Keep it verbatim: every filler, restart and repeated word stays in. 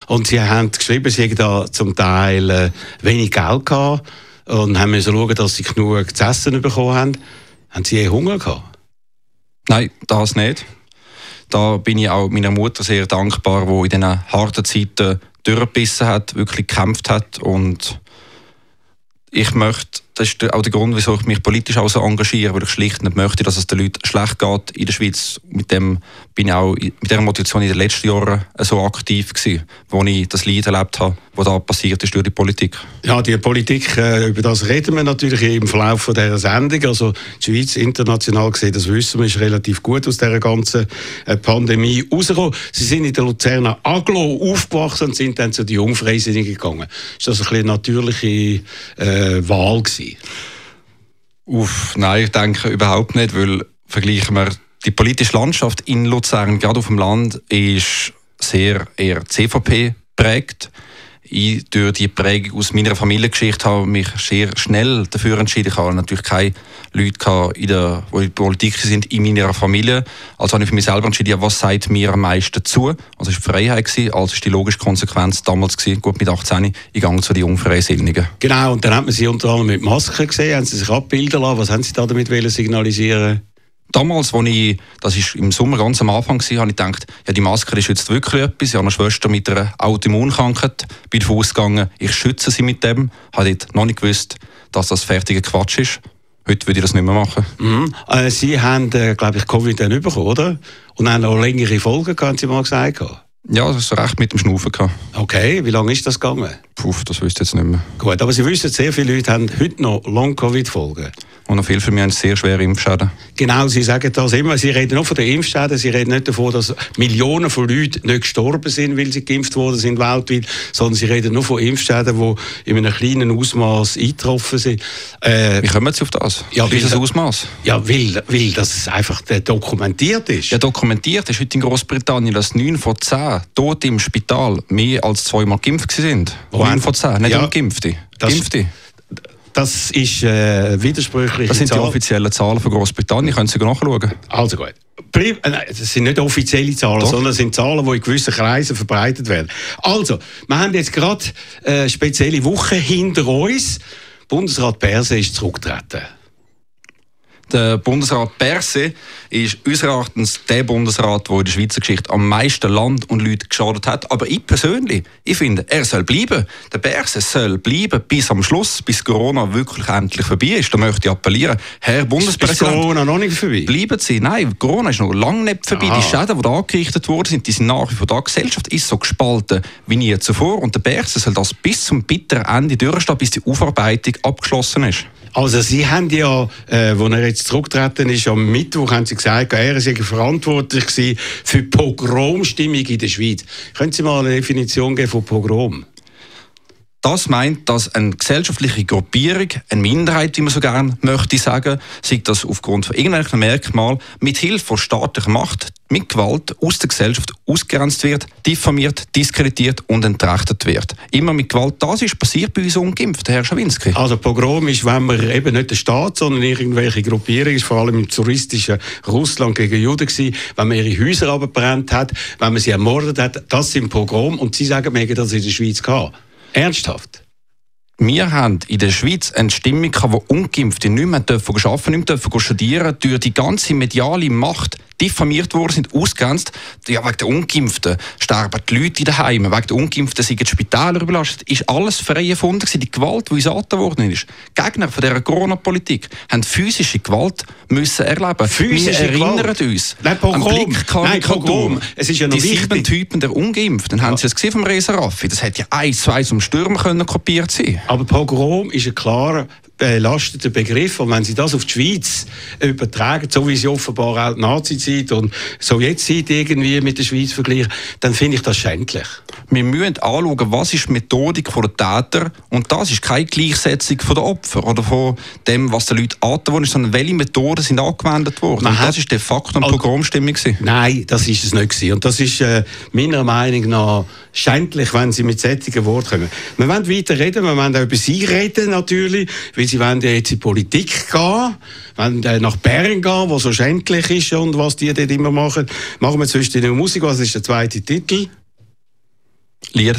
Und sie haben geschrieben, sie hätten da zum Teil äh, wenig Geld gehabt und haben müssen schauen, dass sie genug zu essen bekommen haben. Haben sie je Hunger gehabt? Nein, das nicht. Da bin ich auch meiner Mutter sehr dankbar, die in diesen harten Zeiten durchgebissen hat, wirklich gekämpft hat. Und ich möchte, das ist auch der Grund, wieso ich mich politisch auch so engagiere, weil ich schlicht nicht möchte, dass es den Leuten schlecht geht in der Schweiz. Mit dem bin ich auch mit dieser Motivation in den letzten Jahren so aktiv gewesen, wo ich das Leid erlebt habe, was da passiert ist durch die Politik. Ja, die Politik, äh, über das reden wir natürlich im Verlauf von dieser Sendung. Also die Schweiz international gesehen, das wissen wir, ist relativ gut aus dieser ganzen äh, Pandemie rausgekommen. Sie sind in der Luzerner Agglo aufgewachsen und sind dann zu den Jungfreisinnigen gegangen. Ist das ein bisschen eine natürliche äh, Wahl gewesen? Uff, nein, ich denke überhaupt nicht, weil vergleichen wir die politische Landschaft in Luzern, gerade auf dem Land, ist sehr eher C V P geprägt. Ich, durch die Prägung aus meiner Familiengeschichte habe mich sehr schnell dafür entschieden. Ich habe natürlich keine Leute, in der, die in der Politik sind, in meiner Familie. Also habe ich für mich selber entschieden, ja, was sagt mir am meisten zu. Also es war Freiheit, also war die logische Konsequenz damals, gut mit achtzehn, ich gehe zu den Jungfreisinnigen. Genau, und dann hat man sie unter anderem mit Masken gesehen, haben sie sich abbilden lassen. Was haben sie da damit signalisieren? Damals, als ich, das war im Sommer ganz am Anfang, habe ich gedacht, ja, die Maske ist jetzt wirklich etwas. Ich habe eine Schwester mit einer Autoimmunkrankheit, bin davon ausgegangen, ich schütze sie mit dem. Ich habe dort noch nicht gewusst, dass das fertiger Quatsch ist. Heute würde ich das nicht mehr machen. Mhm. Äh, sie haben, äh, glaube ich, Covid dann bekommen, oder? Und haben auch längere Folgen, haben Sie mal gesagt. Ja, das ist recht mit dem Schnaufen gehabt. Okay, wie lange ist das gegangen? Puh, das wüsste ich jetzt nicht mehr. Gut, aber Sie wissen, sehr viele Leute haben heute noch Long-Covid-Folgen. Und noch viele von mir haben sehr schwere Impfschäden. Genau, Sie sagen das immer. Sie reden nur von den Impfschäden. Sie reden nicht davon, dass Millionen von Leuten nicht gestorben sind, weil sie geimpft worden sind weltweit, sondern Sie reden nur von Impfschäden, die in einem kleinen Ausmaß eingetroffen sind. Äh, Wie kommen Sie auf das? Ja, Kleines Ausmaß? Ja, weil, weil das einfach dokumentiert ist. Ja, dokumentiert ist heute in Großbritannien, dass neun von zehn Tote im Spital mehr als zweimal geimpft sind. neun von zehn, nicht ja, ungeimpfte. Geimpfte. Das ist äh, widersprüchlich. Das sind die offiziellen Zahlen von Großbritannien. Können Sie nachschauen? Also gut. Das sind nicht offizielle Zahlen, Doch. sondern das sind Zahlen, die in gewissen Kreisen verbreitet werden. Also, wir haben jetzt gerade eine spezielle Woche hinter uns. Bundesrat Berset ist zurückgetreten. Der Bundesrat Berset ist unseres Erachtens der Bundesrat, der in der Schweizer Geschichte am meisten Land und Leute geschadet hat. Aber ich persönlich, ich finde, er soll bleiben. Der Berset soll bleiben bis am Schluss, bis Corona wirklich endlich vorbei ist. Da möchte ich appellieren. Herr Bundespräsident, ist Corona noch nicht vorbei? Bleiben Sie. Nein, Corona ist noch lange nicht vorbei. Aha. Die Schäden, die da angerichtet worden sind, die sind nach wie vor da. Die Gesellschaft ist so gespalten wie nie zuvor. Und der Berset soll das bis zum bitteren Ende durchstehen, bis die Aufarbeitung abgeschlossen ist. Also Sie haben ja, äh, als er jetzt zurückgetreten ist, am Mittwoch haben Sie gesagt, er sei verantwortlich gewesen für die Pogromstimmung in der Schweiz. Können Sie mal eine Definition geben von Pogrom? Das meint, dass eine gesellschaftliche Gruppierung, eine Minderheit, wie man so gerne möchte sagen, sei das aufgrund von irgendwelchen Merkmalen, mit Hilfe von staatlicher Macht, mit Gewalt aus der Gesellschaft ausgegrenzt wird, diffamiert, diskreditiert und entrechtet wird. Immer mit Gewalt. Das ist passiert bei uns Ungeimpften, Herr Schawinski. Also Pogrom ist, wenn man eben nicht der Staat, sondern irgendwelche Gruppierung ist, vor allem im touristischen Russland gegen Juden gewesen, wenn man ihre Häuser abgebrannt hat, wenn man sie ermordet hat, das sind Pogrom. Und Sie sagen mir, dass in der Schweiz gehabt. Ernsthaft? Wir haben in der Schweiz eine Stimmung, wo Ungeimpfte nicht mehr arbeiten dürfen, nicht mehr studieren dürfen, durch die ganze mediale Macht diffamiert worden sind, ausgegrenzt. Ja, wegen der Ungeimpften sterben die Leute in den Heimen, wegen der Ungeimpften sind die Spitäler überlastet. Ist alles frei erfunden gewesen. Die Gewalt, die uns angetan worden ist. Gegner von dieser Corona-Politik haben physische Gewalt müssen erleben. Physische Wir erinnern Gewalt. uns Nein, Pogrom. an Blickkarikatur. Nein, es ist ja noch die wichtig. sieben Typen der Ungeimpften. Ja. Haben Sie das gesehen vom Reza Raffi? Das hätte ja eins zu eins vom Stürmer können kopiert sein. Aber Pogrom ist ein klarer belasteter Begriff. Und wenn Sie das auf die Schweiz übertragen, so wie Sie offenbar auch die Nazi-Zeit und Sowjetzeit irgendwie mit der Schweiz vergleichen, dann finde ich das schändlich. Wir müssen anschauen, was ist die Methodik der Täter, und das ist keine Gleichsetzung der Opfer oder von dem, was den Leuten angetan worden ist, sondern welche Methoden sind angewendet worden. Und das ist de facto eine Pogromstimmung gewesen. Nein, das ist es nicht gewesen. Und das ist äh, meiner Meinung nach schändlich, wenn Sie mit solchen Worten kommen. Wir wollen weiter reden, wir wollen auch über Sie reden natürlich, weil Sie wollen ja jetzt in die Politik gehen, wollen äh, nach Bern gehen, wo so schändlich ist und was die dort immer machen. Machen wir zwischen der Musik, was ist der zweite Titel? Lieder